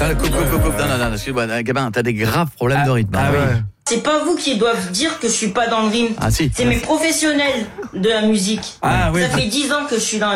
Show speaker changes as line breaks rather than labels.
Non, excuse-moi, Gabin, t'as des graves problèmes de rythme.
Ah oui.
C'est pas vous qui doivent dire que je suis pas dans le rythme.
Ah si.
C'est mes professionnels de la musique.
Ah oui.
Ça fait 10 ans que je suis dans la